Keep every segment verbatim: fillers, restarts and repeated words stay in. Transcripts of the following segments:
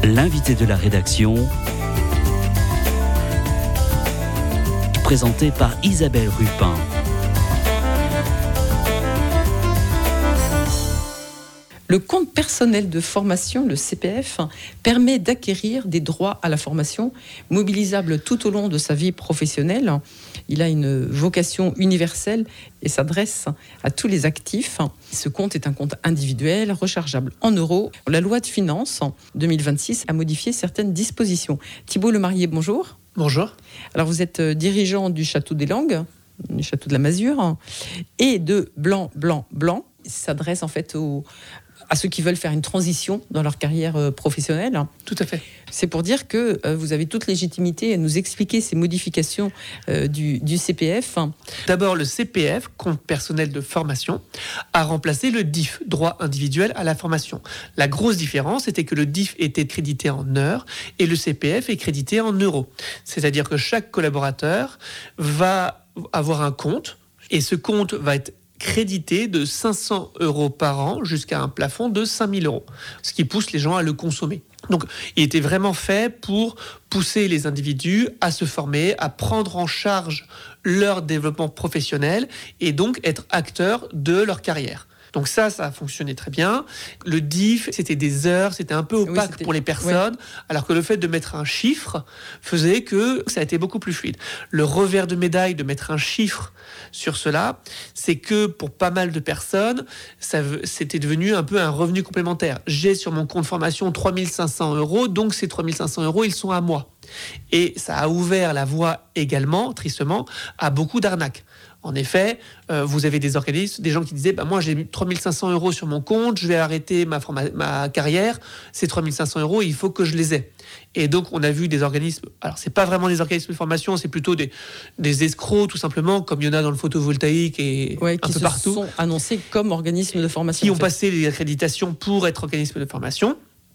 L'invité de la rédaction, présenté par Isabelle Rupin. Le compte personnel de formation, le C P F, permet d'acquérir des droits à la formation mobilisables tout au long de sa vie professionnelle. Il a une vocation universelle et s'adresse à tous les actifs. Ce compte est un compte individuel, rechargeable en euros. La loi de finances deux mille vingt-six a modifié certaines dispositions. Thibault Lemarié, bonjour. Bonjour. Alors vous êtes dirigeant du Château des Langues, du Château de la Masure, et de Blanc, Blanc, Blanc. Il s'adresse en fait aux... à ceux qui veulent faire une transition dans leur carrière professionnelle. Tout à fait. C'est pour dire que euh, vous avez toute légitimité à nous expliquer ces modifications euh, du, du C P F. D'abord, le C P F, compte personnel de formation, a remplacé le D I F, droit individuel à la formation. La grosse différence était que le D I F était crédité en heures et le C P F est crédité en euros. C'est-à-dire que chaque collaborateur va avoir un compte et ce compte va être crédité de cinq cents euros par an jusqu'à un plafond de cinq mille euros, ce qui pousse les gens à le consommer. Donc, il était vraiment fait pour pousser les individus à se former, à prendre en charge leur développement professionnel et donc être acteurs de leur carrière. Donc ça, ça a fonctionné très bien. Le D I F, c'était des heures, c'était un peu opaque oui, pour les personnes, ouais. Alors que le fait de mettre un chiffre faisait que ça a été beaucoup plus fluide. Le revers de médaille de mettre un chiffre sur cela, c'est que pour pas mal de personnes, ça, c'était devenu un peu un revenu complémentaire. J'ai sur mon compte formation trois mille cinq cents euros, donc ces trois mille cinq cents euros, ils sont à moi. Et ça a ouvert la voie également, tristement, à beaucoup d'arnaques. En effet, euh, vous avez des organismes, des gens qui disaient bah, « moi j'ai mis trois mille cinq cents euros sur mon compte, je vais arrêter ma, forma- ma carrière, ces trois mille cinq cents euros, il faut que je les ai ». Et donc on a vu des organismes, alors c'est pas vraiment des organismes de formation, c'est plutôt des, des escrocs tout simplement, comme il y en a dans le photovoltaïque et ouais, un peu partout. Qui se sont annoncés comme organismes de formation. Qui ont en fait. passé les accréditations pour être organismes de formation.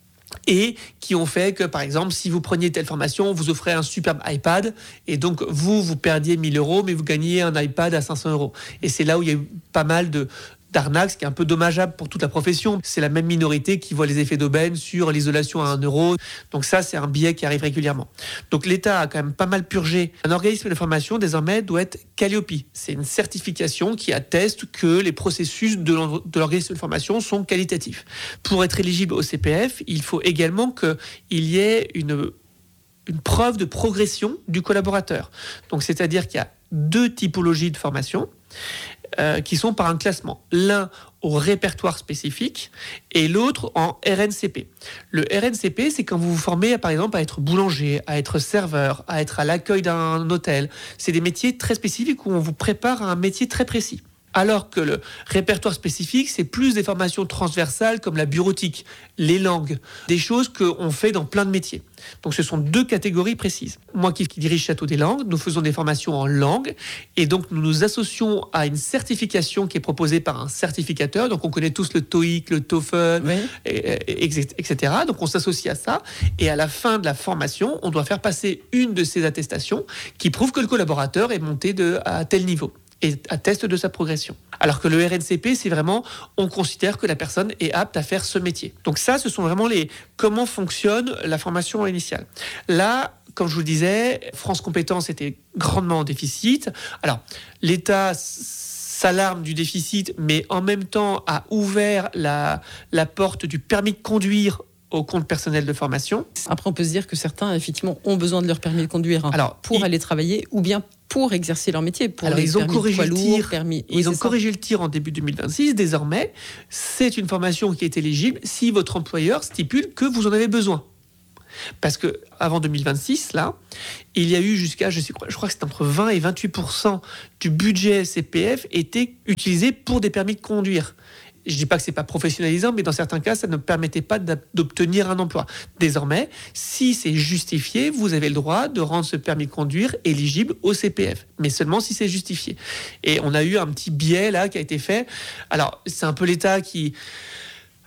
Et qui ont fait que, par exemple, si vous preniez telle formation, on vous offrait un superbe iPad, et donc vous, vous perdiez mille euros, mais vous gagniez un iPad à cinq cents euros. Et c'est là où il y a eu pas mal de, d'arnaques, ce qui est un peu dommageable pour toute la profession. C'est la même minorité qui voit les effets d'aubaine sur l'isolation à un euro. Donc ça, c'est un biais qui arrive régulièrement. Donc l'État a quand même pas mal purgé. Un organisme de formation, désormais, doit être Calliope. C'est une certification qui atteste que les processus de, de l'organisme de formation sont qualitatifs. Pour être éligible au C P F, il faut également qu'il y ait une, une preuve de progression du collaborateur. Donc c'est-à-dire qu'il y a deux typologies de formation. Euh, qui sont par un classement. L'un au répertoire spécifique et l'autre en R N C P. Le R N C P, c'est quand vous vous formez, par exemple, à être boulanger, à être serveur, à être à l'accueil d'un hôtel. C'est des métiers très spécifiques où on vous prépare à un métier très précis. Alors que le répertoire spécifique, c'est plus des formations transversales comme la bureautique, les langues, des choses qu'on fait dans plein de métiers. Donc ce sont deux catégories précises. Moi qui dirige Château des Langues, nous faisons des formations en langue et donc nous nous associons à une certification qui est proposée par un certificateur. Donc on connaît tous le TOEIC, le TOEFL, oui. et, et, et cetera. Donc on s'associe à ça et à la fin de la formation, on doit faire passer une de ces attestations qui prouve que le collaborateur est monté de, à tel niveau et atteste de sa progression. Alors que le R N C P, c'est vraiment, on considère que la personne est apte à faire ce métier. Donc ça, ce sont vraiment les comment fonctionne la formation initiale. Là, comme je vous le disais, France Compétences était grandement en déficit. Alors, l'État s'alarme du déficit, mais en même temps a ouvert la, la porte du permis de conduire au compte personnel de formation. Après, on peut se dire que certains, effectivement, ont besoin de leur permis de conduire hein, Alors, pour il... aller travailler ou bien pour exercer leur métier. Pour Alors, les ils ont corrigé le tir. Lourd, permis... Ils oui, ont corrigé le tir en début deux mille vingt-six. Désormais, c'est une formation qui est éligible si votre employeur stipule que vous en avez besoin. Parce que avant deux mille vingt-six, là, il y a eu jusqu'à, je sais, je crois que c'est entre vingt et vingt-huit pour cent du budget C P F était utilisé pour des permis de conduire. Je ne dis pas que ce n'est pas professionnalisant, mais dans certains cas, ça ne permettait pas d'obtenir un emploi. Désormais, si c'est justifié, vous avez le droit de rendre ce permis de conduire éligible au C P F, mais seulement si c'est justifié. Et on a eu un petit biais là qui a été fait. Alors, c'est un peu l'État qui...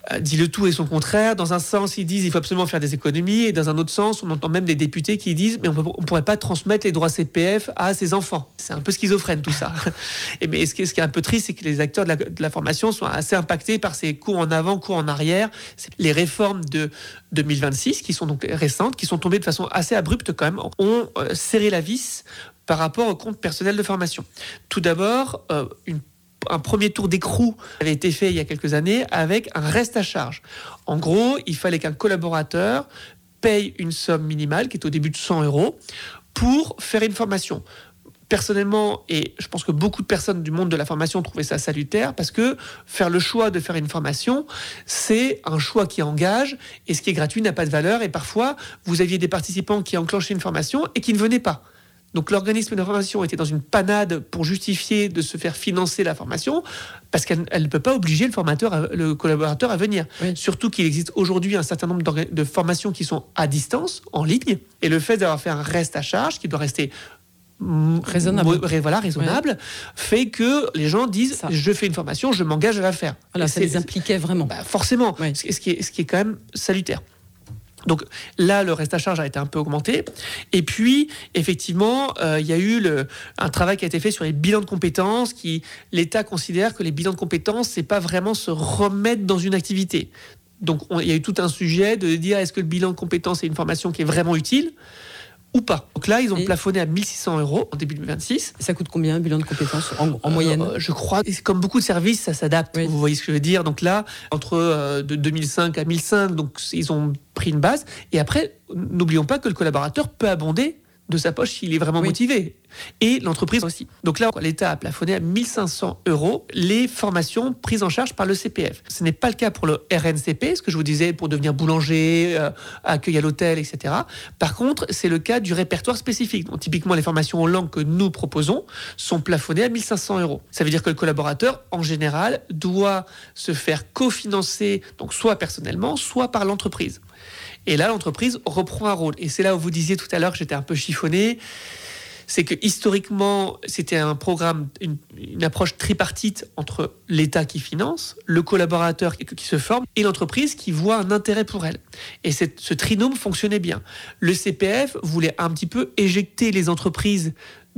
euh, dit le tout et son contraire. Dans un sens, ils disent il faut absolument faire des économies, et dans un autre sens, on entend même des députés qui disent mais on ne pourrait pas transmettre les droits C P F à ses enfants. C'est un peu schizophrène tout ça. Et mais ce qui, est, ce qui est un peu triste, c'est que les acteurs de la, de la formation sont assez impactés par ces coups en avant, coups en arrière. C'est les réformes de deux mille vingt-six, qui sont donc récentes, qui sont tombées de façon assez abrupte quand même, ont euh, serré la vis par rapport au compte personnel de formation. Tout d'abord, euh, une un premier tour d'écrou avait été fait il y a quelques années avec un reste à charge. En gros, il fallait qu'un collaborateur paye une somme minimale qui est au début de cent euros pour faire une formation. Personnellement, et je pense que beaucoup de personnes du monde de la formation trouvaient ça salutaire, parce que faire le choix de faire une formation, c'est un choix qui engage, et ce qui est gratuit n'a pas de valeur, et parfois, vous aviez des participants qui enclenchaient une formation et qui ne venaient pas. Donc l'organisme de formation était dans une panade pour justifier de se faire financer la formation, parce qu'elle ne peut pas obliger le formateur, à, le collaborateur à venir. Oui. Surtout qu'il existe aujourd'hui un certain nombre de formations qui sont à distance, en ligne, et le fait d'avoir fait un reste à charge, qui doit rester raisonnable, m- voilà, raisonnable ouais. fait que les gens disent ça. Je fais une formation, je m'engage à la faire. Voilà, ça les impliquait vraiment. Bah, forcément, ouais. ce, qui est, ce qui est quand même salutaire. Donc là, le reste à charge a été un peu augmenté. Et puis, effectivement, il euh, y a eu le, un travail qui a été fait sur les bilans de compétences. Qui, l'État considère que les bilans de compétences, c'est pas vraiment se remettre dans une activité. Donc, il y a eu tout un sujet de dire est-ce que le bilan de compétences est une formation qui est vraiment utile ou pas. Donc là, ils ont et plafonné à mille six cents euros en début deux mille vingt-six. Ça coûte combien un bilan de compétences en, en euh, moyenne? Je crois, et comme beaucoup de services, ça s'adapte. Oui. Vous voyez ce que je veux dire? Donc là, entre euh, de deux mille cinq à mille cinq, donc ils ont pris une base. Et après, n'oublions pas que le collaborateur peut abonder de sa poche s'il est vraiment oui. motivé. Et l'entreprise aussi. Donc là, l'État a plafonné à mille cinq cents euros les formations prises en charge par le C P F. Ce n'est pas le cas pour le R N C P, ce que je vous disais, pour devenir boulanger, euh, accueil à l'hôtel, et cetera. Par contre, c'est le cas du répertoire spécifique. Donc, typiquement, les formations en langue que nous proposons sont plafonnées à mille cinq cents euros. Ça veut dire que le collaborateur, en général, doit se faire cofinancer, donc soit personnellement, soit par l'entreprise. Et là, l'entreprise reprend un rôle. Et c'est là où vous disiez tout à l'heure que j'étais un peu chiffonné. C'est que historiquement, c'était un programme, une, une approche tripartite entre l'État qui finance, le collaborateur qui, qui se forme et l'entreprise qui voit un intérêt pour elle. Et cette, ce trinôme fonctionnait bien. Le C P F voulait un petit peu éjecter les entreprises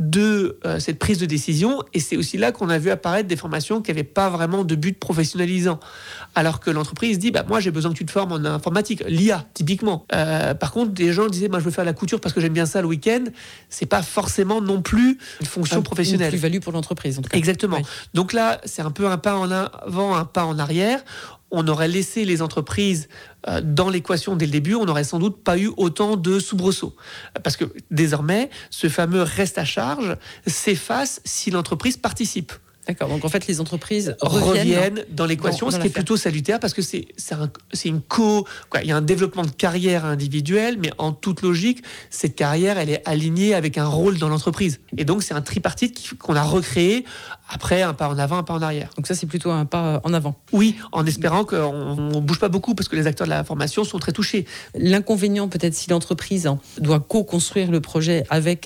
de euh, cette prise de décision, et c'est aussi là qu'on a vu apparaître des formations qui n'avaient pas vraiment de but professionnalisant, alors que l'entreprise dit bah, moi j'ai besoin que tu te formes en informatique, l'I A typiquement. Euh, par contre, des gens disaient moi je veux faire la couture parce que j'aime bien ça le week-end, c'est pas forcément non plus une fonction un, professionnelle. Une plus-value pour l'entreprise en tout cas. Exactement. Oui. Donc là, c'est un peu un pas en avant, un pas en arrière. On aurait laissé les entreprises euh, dans l'équation dès le début, on n'aurait sans doute pas eu autant de soubresauts. Parce que désormais, ce fameux reste à charge s'efface si l'entreprise participe. D'accord, donc en fait les entreprises reviennent, reviennent dans l'équation, dans, dans ce qui est plutôt salutaire parce que c'est, c'est, un, c'est une co... Quoi, il y a un développement de carrière individuelle, mais en toute logique, cette carrière, elle est alignée avec un rôle dans l'entreprise. Et donc c'est un tripartite qui, qu'on a recréé, après un pas en avant, un pas en arrière. Donc ça c'est plutôt un pas en avant. Oui, en espérant qu'on ne bouge pas beaucoup parce que les acteurs de la formation sont très touchés. L'inconvénient peut-être si l'entreprise doit co-construire le projet avec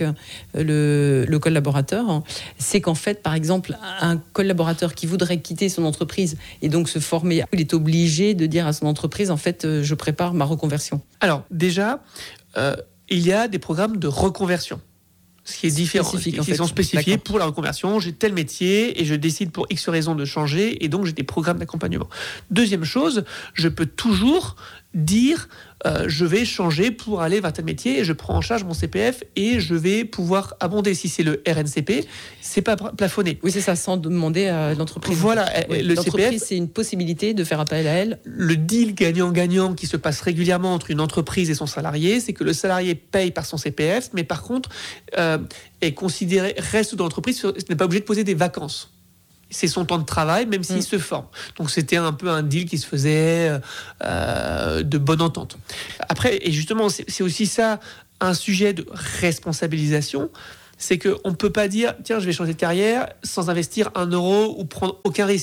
le, le collaborateur, c'est qu'en fait par exemple un collaborateur qui voudrait quitter son entreprise et donc se former, il est obligé de dire à son entreprise, en fait, euh, je prépare ma reconversion. Alors, déjà, euh, il y a des programmes de reconversion. Ce qui est différent, spécifique, qui en fait. sont spécifiés D'accord. pour la reconversion. J'ai tel métier et je décide pour X raisons de changer et donc j'ai des programmes d'accompagnement. Deuxième chose, je peux toujours dire euh, je vais changer pour aller vers tel métier et je prends en charge mon C P F et je vais pouvoir abonder. Si c'est le R N C P, c'est pas plafonné. Oui, c'est ça, sans demander à l'entreprise. Voilà, oui, le l'entreprise, C P F, c'est une possibilité de faire appel à elle. Le deal gagnant-gagnant qui se passe régulièrement entre une entreprise et son salarié, c'est que le salarié paye par son C P F, mais par contre euh, est considéré, reste dans l'entreprise, n'est pas obligé de poser des vacances. C'est son temps de travail, même s'il mmh. se forme. Donc c'était un peu un deal qui se faisait euh, de bonne entente. Après, et justement, c'est, c'est aussi ça, un sujet de responsabilisation, c'est qu'on ne peut pas dire, tiens, je vais changer de carrière sans investir un euro ou prendre aucun risque.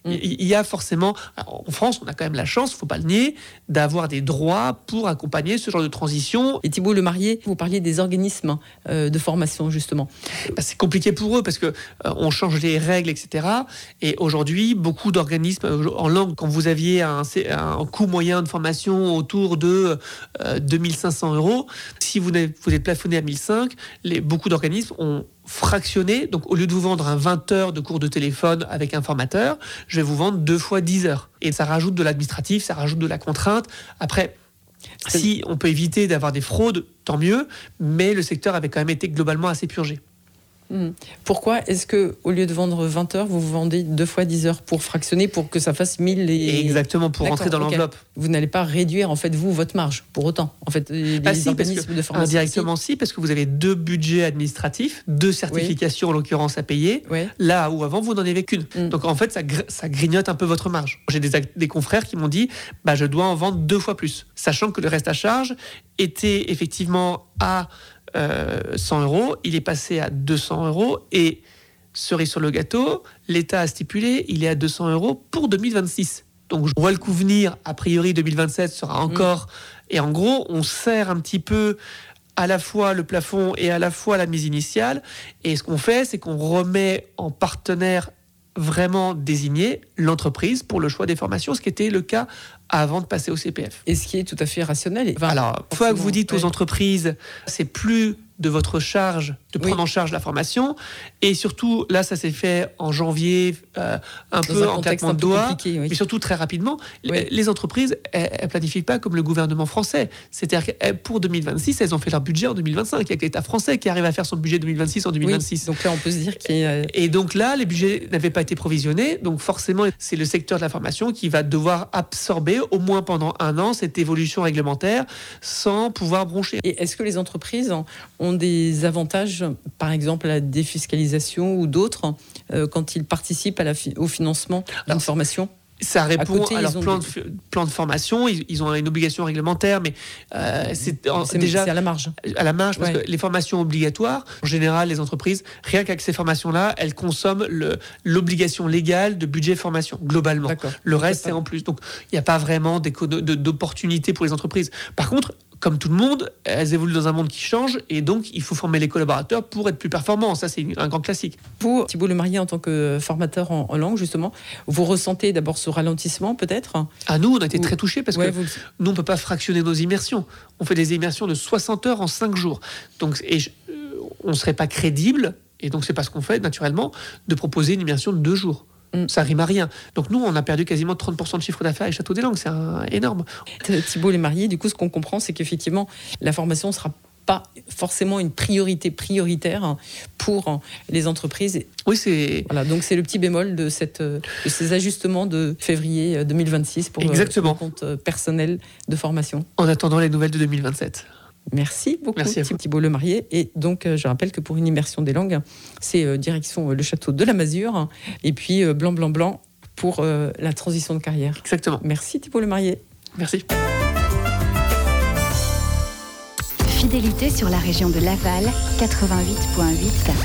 Il mmh. y a forcément, en France, on a quand même la chance, il ne faut pas le nier, d'avoir des droits pour accompagner ce genre de transition. Et Thibault Lemarié, vous parliez des organismes euh, de formation, justement. Bah, c'est compliqué pour eux parce qu'on euh, change les règles, et cetera. Et aujourd'hui, beaucoup d'organismes en langue, quand vous aviez un, un coût moyen de formation autour de euh, deux mille cinq cents euros, si vous, vous êtes plafonné à mille cinq, les, beaucoup d'organismes ont fractionné. Donc, au lieu de vous vendre un vingt heures de cours de téléphone avec un formateur, je vais vous vendre deux fois dix heures. Et ça rajoute de l'administratif, ça rajoute de la contrainte. Après, c'est... si on peut éviter d'avoir des fraudes, tant mieux. Mais le secteur avait quand même été globalement assez purgé. Mmh. Pourquoi est-ce que au lieu de vendre vingt heures, vous vous vendez deux fois dix heures pour fractionner, pour que ça fasse mille et... Exactement, pour D'accord, rentrer dans okay. l'enveloppe. Vous n'allez pas réduire, en fait, vous, votre marge, pour autant. En fait, les ah, si, organismes parce que, de formation... indirectement, si. si, parce que vous avez deux budgets administratifs, deux certifications, oui. en l'occurrence, à payer, oui. là où avant, vous n'en avez qu'une. Mmh. Donc, en fait, ça, gr- ça grignote un peu votre marge. J'ai des, des confrères qui m'ont dit, bah, je dois en vendre deux fois plus. Sachant que le reste à charge était effectivement à... Euh, cent euros, il est passé à deux cents euros et cerise sur le gâteau, l'État a stipulé, il est à deux cents euros pour deux mille vingt-six. Donc on voit le coup venir, a priori deux mille vingt-sept sera encore, mmh. et en gros on serre un petit peu à la fois le plafond et à la fois la mise initiale, et ce qu'on fait c'est qu'on remet en partenaire vraiment désigné l'entreprise pour le choix des formations, ce qui était le cas avant de passer au C P F. Et ce qui est tout à fait rationnel. Enfin, alors, une fois que vous dites aux entreprises, c'est plus de votre charge de prendre oui. en charge la formation, et surtout, là, ça s'est fait en janvier, euh, un Dans peu un en claquement de doigts, oui. mais surtout très rapidement. Oui. Les entreprises, elles ne planifient pas comme le gouvernement français. C'est-à-dire que pour deux mille vingt-six, elles ont fait leur budget en deux mille vingt-cinq. Il y a que l'État français qui arrive à faire son budget deux mille vingt-six en deux mille vingt-six. Oui. Donc là, on peut se dire qu'il y a... Et donc là, les budgets n'avaient pas été provisionnés, donc forcément, c'est le secteur de la formation qui va devoir absorber, au moins pendant un an, cette évolution réglementaire sans pouvoir broncher. Et est-ce que les entreprises ont des avantages, par exemple la défiscalisation ou d'autres, euh, quand ils participent à la fi- au financement d'une formation ? Ça répond à, côté, à leur plan, des... de, plan de formation. Ils, ils ont une obligation réglementaire, mais euh, c'est, en, c'est déjà c'est à la marge. À la marge, parce ouais. que les formations obligatoires, en général, les entreprises, rien qu'avec ces formations-là, elles consomment le, l'obligation légale de budget formation, globalement. D'accord. Le reste, c'est, c'est en plus. Donc, il n'y a pas vraiment de, d'opportunités pour les entreprises. Par contre, comme tout le monde, elles évoluent dans un monde qui change, et donc il faut former les collaborateurs pour être plus performants. Ça, c'est un grand classique. Vous, Thibault Lemarié, en tant que formateur en, en langue, justement, vous ressentez d'abord ce ralentissement, peut-être ? Ah, nous, on a été vous... très touchés, parce ouais, que vous... nous, on ne peut pas fractionner nos immersions. On fait des immersions de soixante heures en cinq jours. Donc, et je, euh, on ne serait pas crédible, et donc c'est pas ce qu'on fait, naturellement, de proposer une immersion de deux jours. Ça rime à rien. Donc nous, on a perdu quasiment trente pour cent de chiffre d'affaires avec Château des Langues. C'est un, énorme. Thibault Lemarié, du coup, ce qu'on comprend, c'est qu'effectivement, la formation ne sera pas forcément une priorité prioritaire pour les entreprises. Oui, c'est... Voilà, donc c'est le petit bémol de, cette, de ces ajustements de février deux mille vingt-six pour Exactement. le compte personnel de formation. En attendant les nouvelles de deux mille vingt-sept. Merci beaucoup, Merci Thibault Lemarié. Et donc, euh, je rappelle que pour une immersion des langues, c'est euh, direction euh, le château de la Masure, et puis euh, blanc, blanc, blanc pour euh, la transition de carrière. Exactement. Merci, Thibault Lemarié. Merci. Fidélité sur la région de Laval, quatre-vingt-huit virgule huit.